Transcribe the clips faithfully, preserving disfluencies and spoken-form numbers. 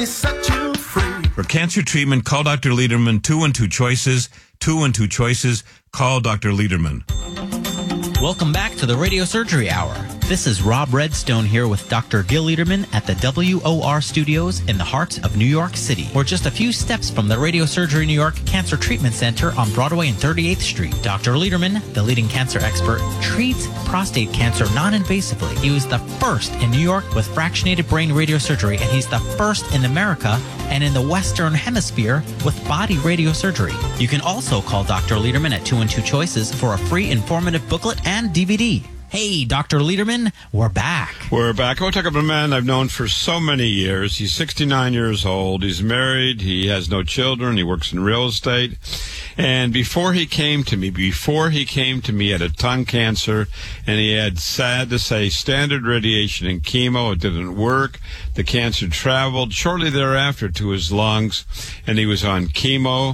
Set you free. For cancer treatment, call Doctor Lederman. Two and two choices. Two and two choices. Call Doctor Lederman. Welcome back to the Radio Surgery Hour. This is Rob Redstone here with Doctor Gil Lederman at the W O R Studios in the heart of New York City. We're just a few steps from the Radio Surgery New York Cancer Treatment Center on Broadway and thirty-eighth Street. Doctor Lederman, the leading cancer expert, treats prostate cancer non-invasively. He was the first in New York with fractionated brain radiosurgery, and he's the first in America and in the Western Hemisphere with body radiosurgery. You can also call Doctor Lederman at two and two choices for a free informative booklet and D V D. Hey, Doctor Lederman, we're back. We're back. I want to talk about a man I've known for so many years. He's sixty-nine years old. He's married. He has no children. He works in real estate. And before he came to me, before he came to me, he had a tongue cancer, and he had, sad to say, standard radiation and chemo. It didn't work. The cancer traveled shortly thereafter to his lungs, and he was on chemo,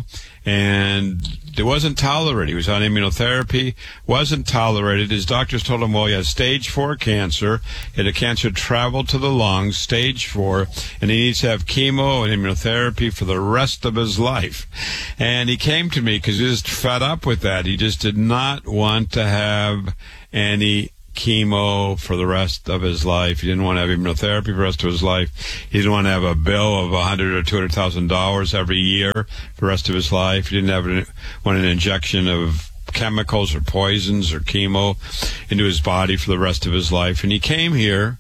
and it wasn't tolerated. He was on immunotherapy, wasn't tolerated. His doctors told him, well, he has stage four cancer. He had a cancer traveled to the lungs, stage four, and he needs to have chemo and immunotherapy for the rest of his life. And he came to me because he was fed up with that. He just did not want to have any chemo for the rest of his life. He didn't want to have immunotherapy for the rest of his life. He didn't want to have a bill of a hundred or two hundred thousand dollars every year for the rest of his life. He didn't have an, want an injection of chemicals or poisons or chemo into his body for the rest of his life. And he came here,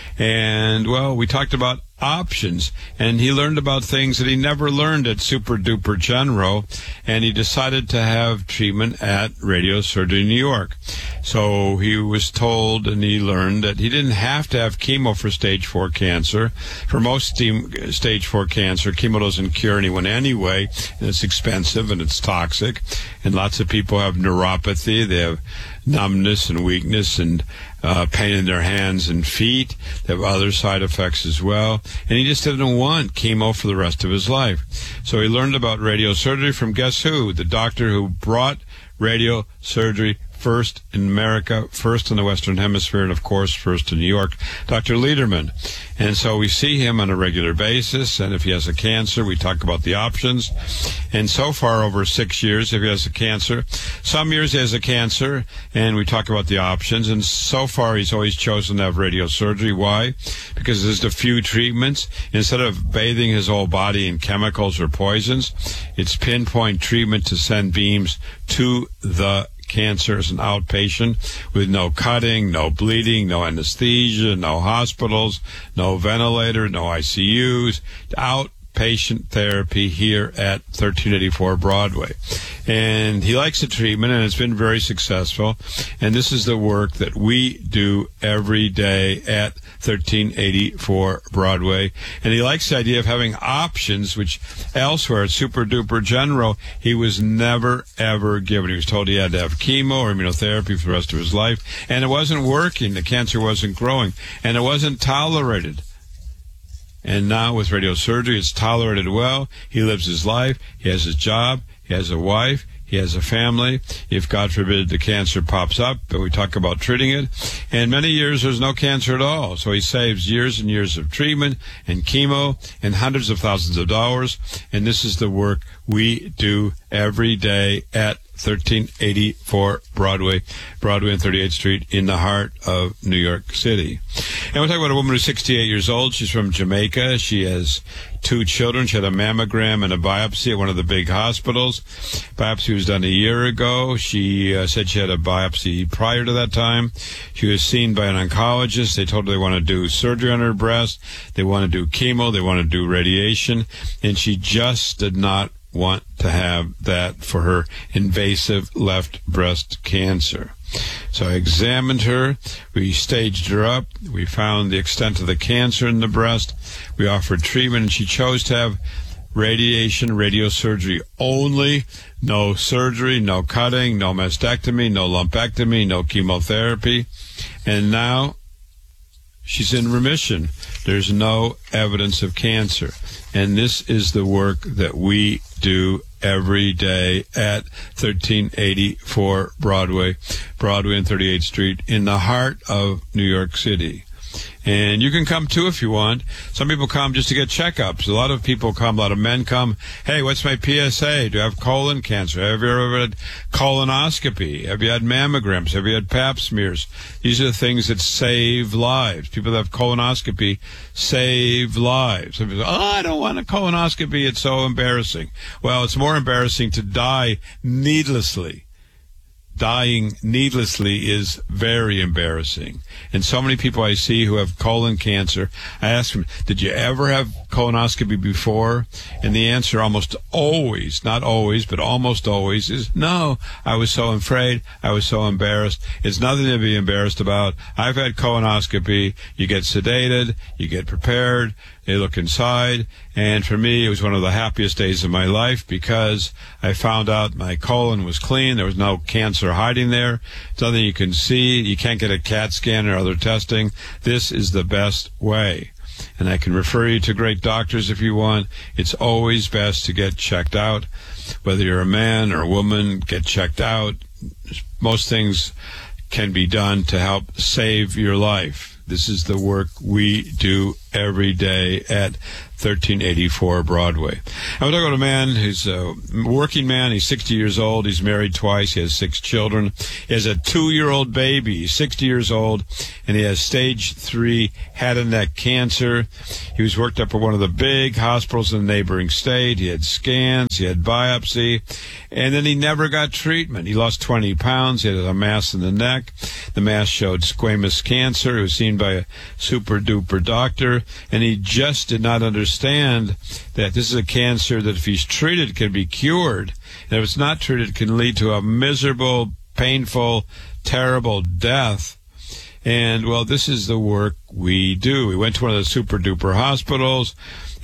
and well, we talked about options, and he learned about things that he never learned at Super Duper General, and he decided to have treatment at Radio Surgery New York. So he was told, and he learned that he didn't have to have chemo for stage four cancer. For most stage four cancer, chemo doesn't cure anyone anyway, and it's expensive and it's toxic, and lots of people have neuropathy. They have numbness and weakness and uh, pain in their hands and feet. They have other side effects as well. And he just didn't want chemo for the rest of his life. So he learned about radiosurgery from guess who? The doctor who brought radiosurgery first in America, first in the Western Hemisphere, and of course first in New York, Doctor Lederman. And so we see him on a regular basis, and if he has a cancer, we talk about the options. And so far, over six years, if he has a cancer, some years he has a cancer, and we talk about the options. And so far, he's always chosen to have radiosurgery. Why? Because there's a few treatments. Instead of bathing his whole body in chemicals or poisons, it's pinpoint treatment to send beams to the cancer as an outpatient with no cutting, no bleeding, no anesthesia, no hospitals, no ventilator, no I C Us, outpatient therapy here at thirteen eighty-four Broadway. And he likes the treatment, and it's been very successful. And this is the work that we do every day at thirteen eighty-four Broadway. And he likes the idea of having options, which elsewhere at Super Duper General, he was never, ever given. He was told he had to have chemo or immunotherapy for the rest of his life. And it wasn't working. The cancer wasn't growing. And it wasn't tolerated. And now with radiosurgery, it's tolerated well. He lives his life. He has his job. He has a wife. He has a family. If, God forbid, the cancer pops up, and we talk about treating it. And many years, there's no cancer at all. So he saves years and years of treatment and chemo and hundreds of thousands of dollars. And this is the work we do every day at thirteen eighty-four Broadway, Broadway and thirty-eighth Street in the heart of New York City. And we'll talk about a woman who's sixty-eight years old. She's from Jamaica. She has two children. She had a mammogram and a biopsy at one of the big hospitals. Biopsy was done a year ago. She uh, said she had a biopsy prior to that time. She was seen by an oncologist. They told her they want to do surgery on her breast. They want to do chemo. They want to do radiation. And she just did not want to have that for her invasive left breast cancer. So I examined her. We staged her up. We found the extent of the cancer in the breast. We offered treatment, and she chose to have radiation, radiosurgery only. No surgery, no cutting, no mastectomy, no lumpectomy, no chemotherapy. And now she's in remission. There's no evidence of cancer. And this is the work that we do every day at thirteen eighty-four Broadway, Broadway and thirty-eighth Street in the heart of New York City. And you can come too if you want. Some people come just to get checkups. A lot of people come, a lot of men come, hey, what's my P S A? Do I have colon cancer? Have you ever had colonoscopy? Have you had mammograms? Have you had pap smears? These are the things that save lives. People that have colonoscopy save lives. Some people say, oh, I don't want a colonoscopy. It's so embarrassing. Well, it's more embarrassing to die needlessly. Dying needlessly is very embarrassing. And so many people I see who have colon cancer, I ask them, did you ever have colonoscopy before? And the answer almost always, not always, but almost always is no. I was so afraid. I was so embarrassed. It's nothing to be embarrassed about. I've had colonoscopy. You get sedated. You get prepared. They look inside, and for me, it was one of the happiest days of my life because I found out my colon was clean. There was no cancer hiding there. It's nothing you can see. You can't get a CAT scan or other testing. This is the best way. And I can refer you to great doctors if you want. It's always best to get checked out. Whether you're a man or a woman, get checked out. Most things can be done to help save your life. This is the work we do every day at thirteen eighty-four Broadway. I want to go to a man who's a working man. He's sixty years old. He's married twice. He has six children. He has a two-year-old baby. He's sixty years old, and he has stage three head and neck cancer. He was worked up at one of the big hospitals in the neighboring state. He had scans. He had biopsy, and then he never got treatment. He lost twenty pounds. He had a mass in the neck. The mass showed squamous cancer. He was seen by a super-duper doctor, and he just did not understand that this is a cancer that if he's treated can be cured, and if it's not treated it can lead to a miserable, painful, terrible death. And, well, this is the work we do. We went to one of the super-duper hospitals,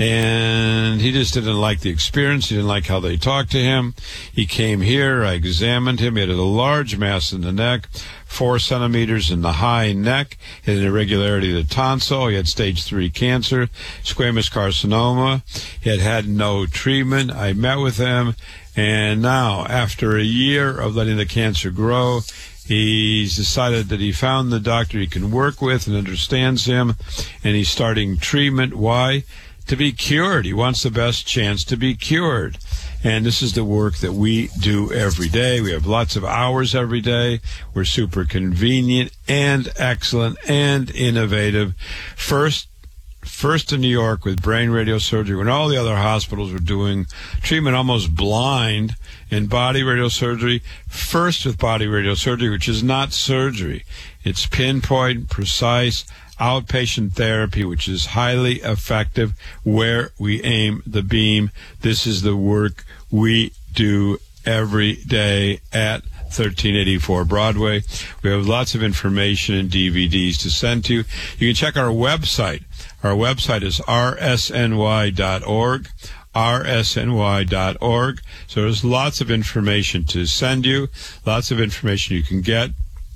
and he just didn't like the experience. He didn't like how they talked to him. He came here. I examined him. He had a large mass in the neck, four centimeters in the high neck. He had an irregularity of the tonsil. He had stage three cancer, squamous carcinoma. He had had no treatment. I met with him, and now, after a year of letting the cancer grow, he's decided that he found the doctor he can work with and understands him, and he's starting treatment. Why? To be cured. He wants the best chance to be cured. And this is the work that we do every day. We have lots of hours every day. We're super convenient and excellent and innovative. First, First in New York with brain radiosurgery, when all the other hospitals were doing treatment almost blind in body radiosurgery. First with body radiosurgery, which is not surgery. It's pinpoint, precise, outpatient therapy, which is highly effective where we aim the beam. This is the work we do every day at thirteen eighty-four Broadway. We have lots of information and D V Ds to send to you. You can check our website. Our website is r s n y dot org, r s n y dot org. So there's lots of information to send you, lots of information you can get,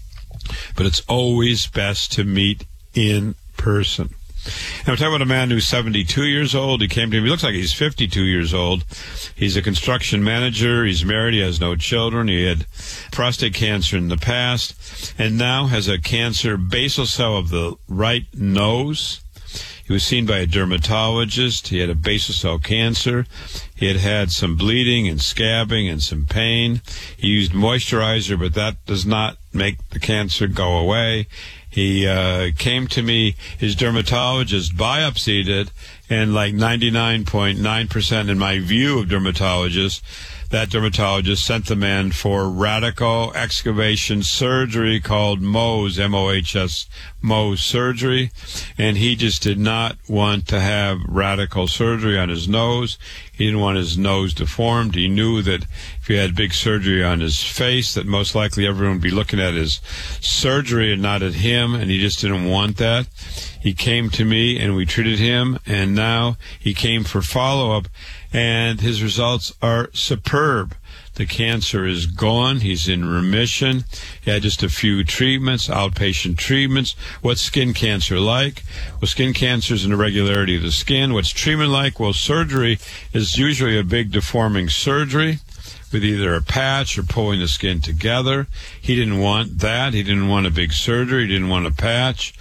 but it's always best to meet in person. And we're talking about a man who's seventy-two years old. He came to me. He looks like he's fifty-two years old. He's a construction manager. He's married. He has no children. He had prostate cancer in the past and now has a cancer basal cell of the right nose. He was seen by a dermatologist. He had a basal cell cancer. He had had some bleeding and scabbing and some pain. He used moisturizer, but that does not make the cancer go away. He uh, came to me, his dermatologist biopsied it, and like ninety-nine point nine percent in my view of dermatologists, that dermatologist sent the man for radical excavation surgery called Mohs, M O H S, Mohs surgery, and he just did not want to have radical surgery on his nose. He didn't want his nose deformed. He knew that if he had big surgery on his face, that most likely everyone would be looking at his surgery and not at him, and he just didn't want that. He came to me, and we treated him, and now he came for follow-up, and his results are superb. The cancer is gone. He's in remission. He had just a few treatments, outpatient treatments. What's skin cancer like? Well, skin cancer is an irregularity of the skin. What's treatment like? Well, surgery is usually a big deforming surgery with either a patch or pulling the skin together. He didn't want that. He didn't want a big surgery. He didn't want a patch.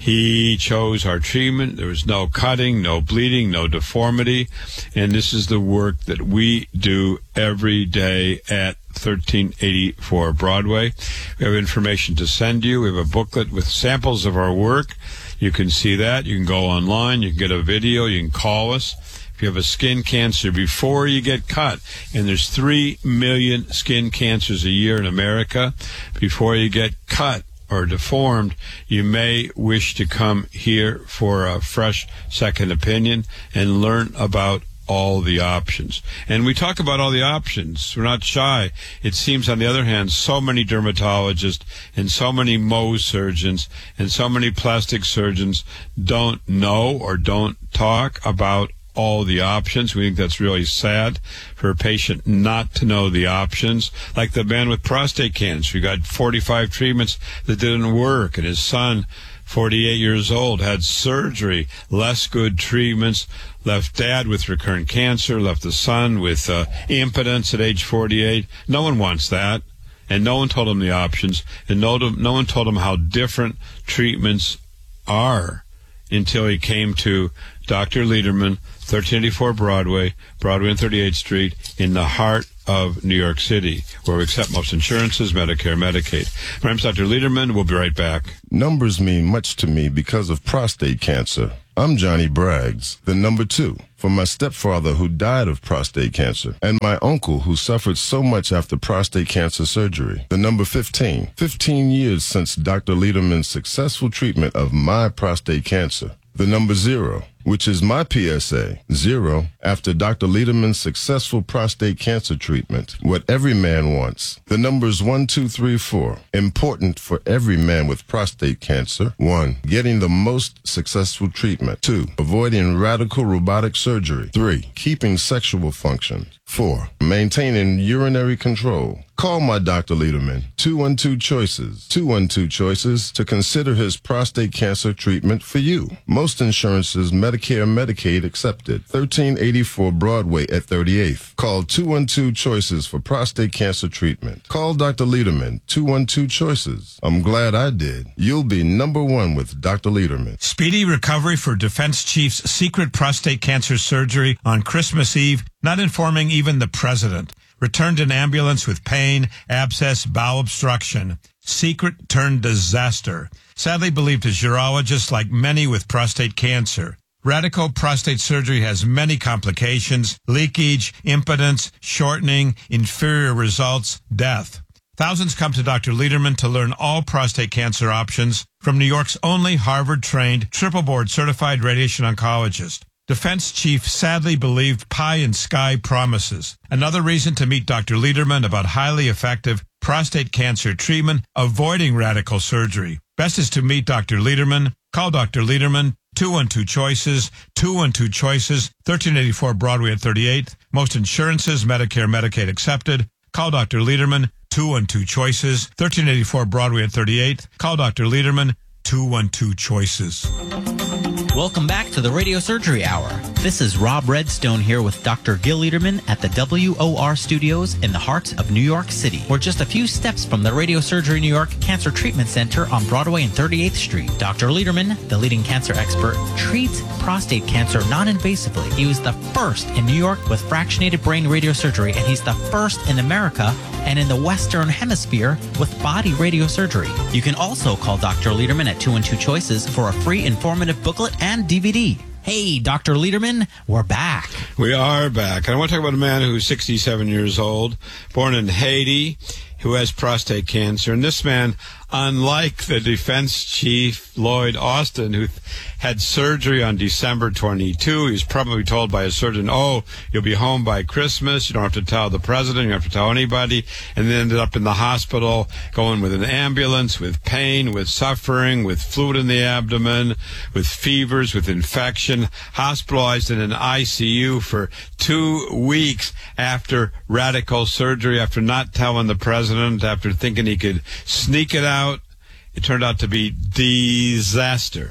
He chose our treatment. There was no cutting, no bleeding, no deformity. And this is the work that we do every day at thirteen eighty-four Broadway. We have information to send you. We have a booklet with samples of our work. You can see that. You can go online. You can get a video. You can call us. If you have a skin cancer before you get cut, and there's three million skin cancers a year in America, before you get cut or deformed, you may wish to come here for a fresh second opinion and learn about all the options. And we talk about all the options. We're not shy. It seems, on the other hand, so many dermatologists and so many Mohs surgeons and so many plastic surgeons don't know or don't talk about all the options. We think that's really sad for a patient not to know the options. Like the man with prostate cancer, he got forty-five treatments that didn't work, and his son, forty-eight years old, had surgery, less good treatments, left dad with recurrent cancer, left the son with uh, impotence at age forty-eight. No one wants that, and no one told him the options, and no, no one told him how different treatments are until he came to Doctor Lederman, thirteen eighty-four Broadway, Broadway and thirty-eighth Street, in the heart of New York City, where we accept most insurances, Medicare, Medicaid. My name's Doctor Lederman. We'll be right back. Numbers mean much to me because of prostate cancer. I'm Johnny Braggs, the number two, for my stepfather who died of prostate cancer, and my uncle who suffered so much after prostate cancer surgery. The number fifteen, fifteen years since Doctor Lederman's successful treatment of my prostate cancer. The number zero, which is my P S A, zero, after Doctor Lederman's successful prostate cancer treatment. What every man wants. The numbers one, two, three, four, important for every man with prostate cancer. One, getting the most successful treatment. Two, avoiding radical robotic surgery. Three, keeping sexual function. Four, maintaining urinary control. Call my Doctor Lederman, two one two Choices, two one two Choices, to consider his prostate cancer treatment for you. Most insurances, Medicare, Medicaid accepted. thirteen eighty-four Broadway at thirty-eighth. Call two one two Choices for prostate cancer treatment. Call Doctor Lederman, two one two Choices. I'm glad I did. You'll be number one with Doctor Lederman. Speedy recovery for Defense Chief's secret prostate cancer surgery on Christmas Eve, not informing even the president. Returned in ambulance with pain, abscess, bowel obstruction. Secret turned disaster. Sadly believed as urologist, like many with prostate cancer. Radical prostate surgery has many complications: leakage, impotence, shortening, inferior results, death. Thousands come to Doctor Lederman to learn all prostate cancer options from New York's only Harvard-trained, triple-board certified radiation oncologist. Defense Chief sadly believed pie in sky promises. Another reason to meet Doctor Lederman about highly effective prostate cancer treatment, avoiding radical surgery. Best is to meet Doctor Lederman. Call Doctor Lederman, two one two Choices, two one two Choices, thirteen eighty-four Broadway at thirty-eighth. Most insurances, Medicare, Medicaid accepted. Call Doctor Lederman, two one two Choices, thirteen eighty-four Broadway at thirty-eighth. Call Doctor Lederman, two one two Choices. Welcome back to the Radio Surgery Hour. This is Rob Redstone here with Doctor Gil Lederman at the W O R Studios in the heart of New York City. We're just a few steps from the Radio Surgery New York Cancer Treatment Center on Broadway and thirty-eighth Street. Doctor Lederman, the leading cancer expert, treats prostate cancer non-invasively. He was the first in New York with fractionated brain radiosurgery, and he's the first in America and in the Western Hemisphere with body radiosurgery. You can also call Doctor Lederman at two one two Choices for a free informative booklet and D V D. Hey, Doctor Lederman, we're back. We are back. And I want to talk about a man who's sixty-seven years old, born in Haiti, who has prostate cancer. And this man, unlike the defense chief, Lloyd Austin, who had surgery on December twenty-second, he was probably told by a surgeon, oh, you'll be home by Christmas. You don't have to tell the president. You don't have to tell anybody. And then ended up in the hospital, going with an ambulance, with pain, with suffering, with fluid in the abdomen, with fevers, with infection, hospitalized in an I C U for two weeks after radical surgery, after not telling the president, after thinking he could sneak it out. It turned out to be disaster.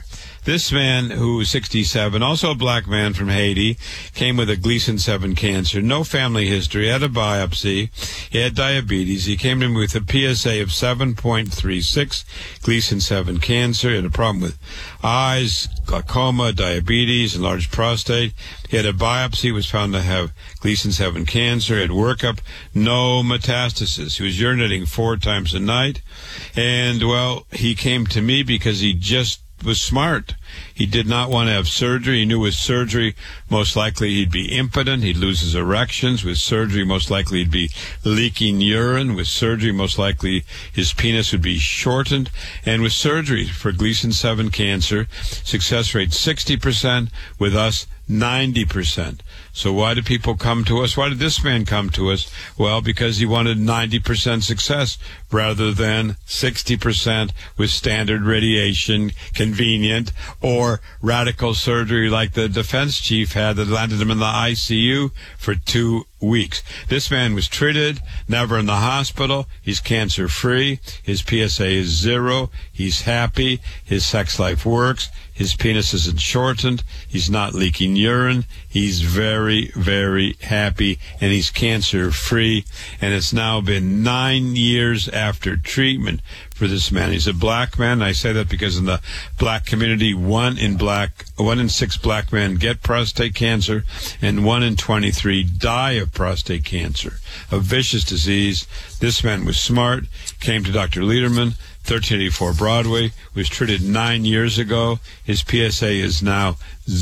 This man, who was sixty-seven, also a black man from Haiti, came with a Gleason seven cancer, no family history, had a biopsy, he had diabetes, he came to me with a P S A of seven point three six, Gleason seven cancer, he had a problem with eyes, glaucoma, diabetes, enlarged prostate. He had a biopsy, was found to have Gleason seven cancer, had workup, no metastasis. He was urinating four times a night, and, well, he came to me because he just was smart. He did not want to have surgery. He knew with surgery, most likely he'd be impotent. He'd lose his erections. With surgery, most likely he'd be leaking urine. With surgery, most likely his penis would be shortened. And with surgery for Gleason seven cancer, success rate sixty percent. With us, ninety percent. So why did people come to us? Why did this man come to us? Well, because he wanted ninety percent success rather than sixty percent with standard radiation, convenient, or radical surgery like the defense chief had that landed him in the I C U for two weeks. This man was treated, never in the hospital. He's cancer-free. His P S A is zero. He's happy. His sex life works. His penis isn't shortened. He's not leaking urine. He's very, very happy, and he's cancer-free. And it's now been nine years after treatment for this man. He's a black man. I say that because in the black community, one in black, one in six black men get prostate cancer, and one in twenty-three die of prostate cancer, a vicious disease. This man was smart, came to Doctor Lederman, thirteen eighty-four Broadway, was treated nine years ago. His P S A is now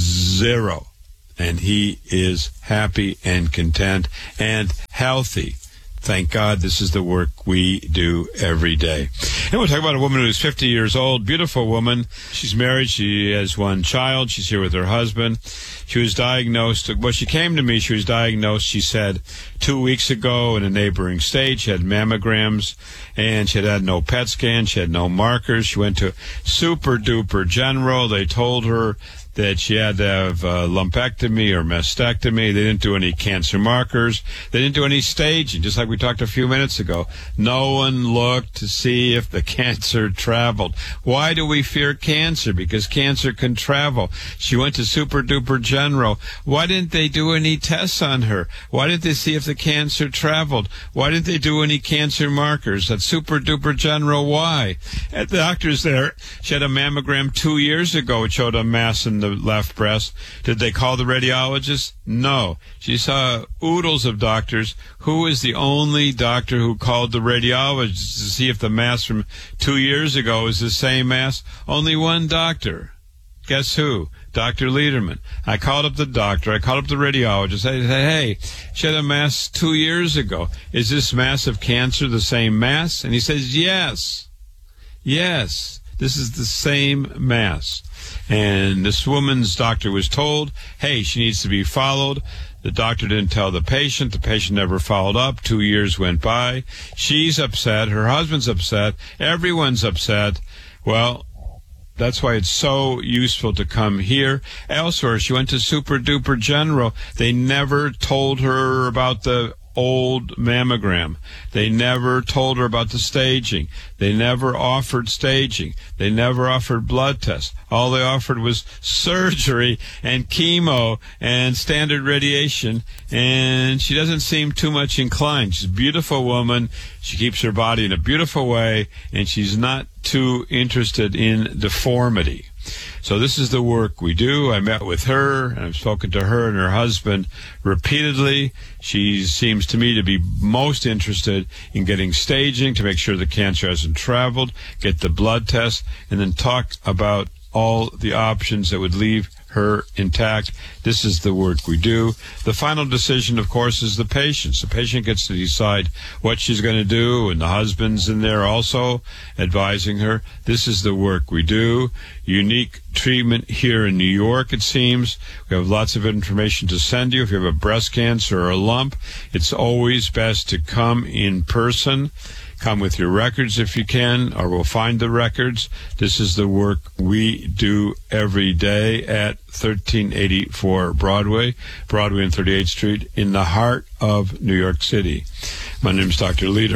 zero, and he is happy and content and healthy. Thank God this is the work we do every day. And we'll talk about a woman who's fifty years old, beautiful woman. She's married. She has one child. She's here with her husband. She was diagnosed, well, she came to me, she was diagnosed, she said, two weeks ago in a neighboring state. She had mammograms, and she had had no P E T scan. She had no markers. She went to Super Duper General. They told her that she had to have a lumpectomy or mastectomy. They didn't do any cancer markers. They didn't do any staging, just like we talked a few minutes ago. No one looked to see if the cancer traveled. Why do we fear cancer? Because cancer can travel. She went to Super Duper General. Why didn't they do any tests on her? Why didn't they see if the cancer traveled? Why didn't they do any cancer markers at Super Duper General? Why? At the doctors there, she had a mammogram two years ago. It showed a mass in the left breast. Did they call the radiologist? No. She saw oodles of doctors. Who is the only doctor who called the radiologist to see if the mass from two years ago is the same mass? Only one doctor. Guess who? Doctor Lederman. I called up the doctor. I called up the radiologist. I said, hey, she had a mass two years ago. Is this mass of cancer the same mass? And he says, yes. Yes. This is the same mass. And this woman's doctor was told, hey, she needs to be followed. The doctor didn't tell the patient. The patient never followed up. Two years went by. She's upset. Her husband's upset. Everyone's upset. Well, that's why it's so useful to come here. Elsewhere, she went to Super Duper General. They never told her about the old mammogram. They never told her about the staging. They never offered staging. They never offered blood tests. All they offered was surgery and chemo and standard radiation, and she doesn't seem too much inclined. She's a beautiful woman. She keeps her body in a beautiful way, and she's not too interested in deformity. So this is the work we do. I met with her, and I've spoken to her and her husband repeatedly. She seems to me to be most interested in getting staging to make sure the cancer hasn't traveled, get the blood test, and then talk about all the options that would leave her intact. This is the work we do. The final decision, of course, is the patient's. The patient gets to decide what she's going to do, and the husband's in there also advising her. This is the work we do. Unique treatment here in New York, it seems. We have lots of information to send you. If you have a breast cancer or a lump, it's always best to come in person. Come with your records if you can, or we'll find the records. This is the work we do every day at thirteen eighty-four Broadway, Broadway and thirty-eighth Street, in the heart of New York City. My name is Doctor Lederman.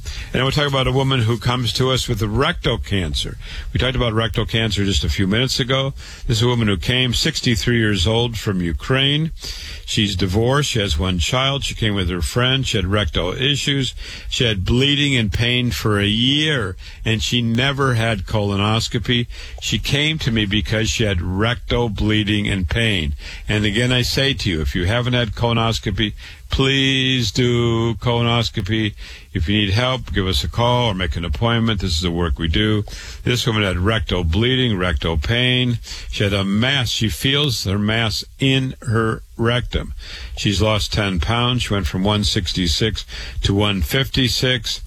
And we'll talk about a woman who comes to us with rectal cancer. We talked about rectal cancer just a few minutes ago. This is a woman who came, sixty-three years old, from Ukraine. She's divorced. She has one child. She came with her friend. She had rectal issues. She had bleeding and pain for a year, and she never had colonoscopy. She came to me because she had rectal bleeding and pain. And again, I say to you, if you haven't had colonoscopy, please do colonoscopy. If you need help, give us a call or make an appointment. This is the work we do. This woman had rectal bleeding, rectal pain. She had a mass. She feels her mass in her rectum. She's lost ten pounds. She went from one sixty-six to one fifty-six.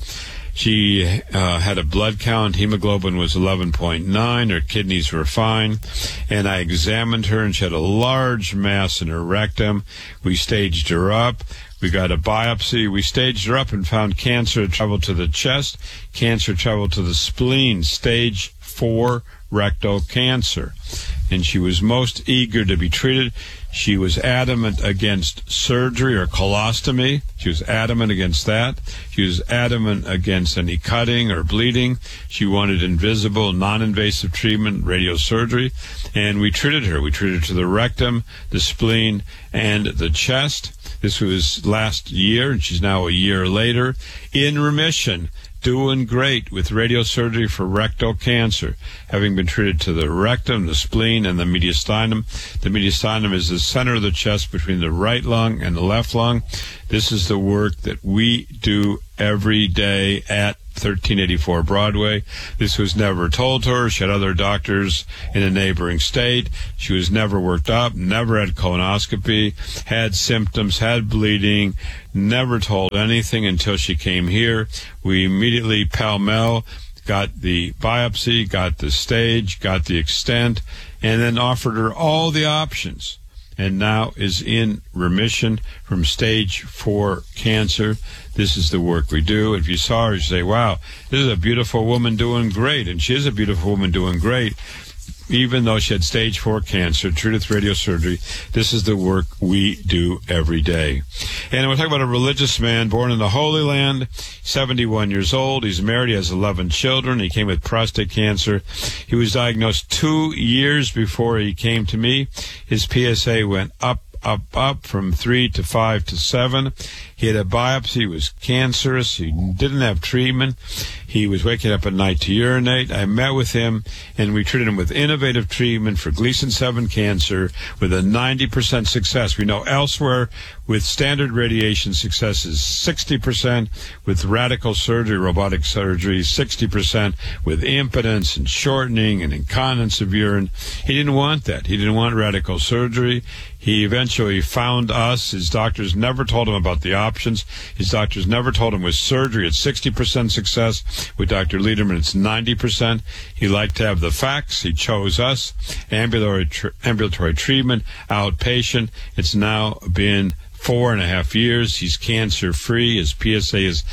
She uh, had a blood count. Hemoglobin was eleven point nine. Her kidneys were fine. And I examined her, and she had a large mass in her rectum. We staged her up. We got a biopsy. We staged her up and found cancer traveled to the chest. Cancer traveled to the spleen. Stage four rectal cancer. And she was most eager to be treated. She was adamant against surgery or colostomy. She was adamant against that. She was adamant against any cutting or bleeding. She wanted invisible, non-invasive treatment, radiosurgery. And we treated her. We treated her to the rectum, the spleen, and the chest. This was last year, and she's now a year later in remission. Doing great with radiosurgery for rectal cancer, having been treated to the rectum, the spleen, and the mediastinum. The mediastinum is the center of the chest between the right lung and the left lung. This is the work that we do every day at thirteen eighty-four Broadway. This was never told to her. She had other doctors in a neighboring state. She was never worked up, never had colonoscopy, had symptoms, had bleeding, never told anything until she came here. We immediately pell-mell got the biopsy, got the stage, got the extent, and then offered her all the options, and now is in remission from stage four cancer. This is the work we do. If you saw her, you say, wow, this is a beautiful woman doing great. And she is a beautiful woman doing great. Even though she had stage four cancer, treated with radiosurgery, this is the work we do every day. And we'll talk about a religious man born in the Holy Land, seventy-one years old. He's married. He has eleven children. He came with prostate cancer. He was diagnosed two years before he came to me. His P S A went up, up, up from three to five to seven. He had a biopsy. He was cancerous. He didn't have treatment. He was waking up at night to urinate. I met with him, and we treated him with innovative treatment for Gleason seven cancer with a ninety percent success. We know elsewhere with standard radiation success is sixty percent, with radical surgery, robotic surgery, sixty percent, with impotence and shortening and incontinence of urine. He didn't want that. He didn't want radical surgery. He eventually found us. His doctors never told him about the options. His doctors never told him with surgery it's sixty percent success. With Doctor Lederman, it's ninety percent. He liked to have the facts. He chose us. Ambulatory, tr- ambulatory treatment, outpatient. It's now been four and a half years. He's cancer-free. His P S A is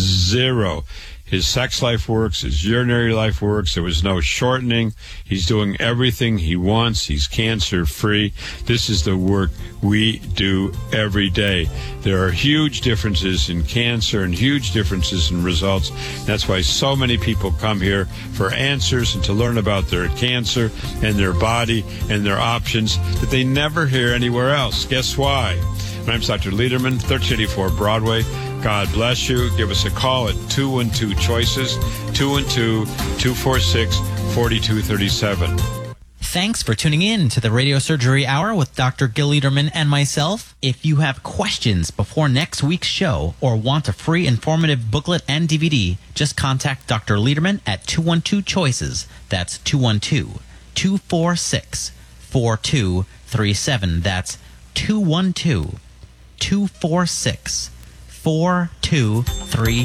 zero. His sex life works. His urinary life works. There was no shortening. He's doing everything he wants. He's cancer-free. This is the work we do every day. There are huge differences in cancer and huge differences in results. That's why so many people come here for answers and to learn about their cancer and their body and their options that they never hear anywhere else. Guess why? My name's Doctor Lederman, thirteen eighty-four Broadway. God bless you. Give us a call at two one two choices, two one two, two four six, four two three seven. Thanks for tuning in to the Radio Surgery Hour with Doctor Gil Lederman and myself. If you have questions before next week's show or want a free informative booklet and D V D, just contact Doctor Lederman at two one two choices. That's two one two, two four six, four two three seven. That's two one two, two four six, four two three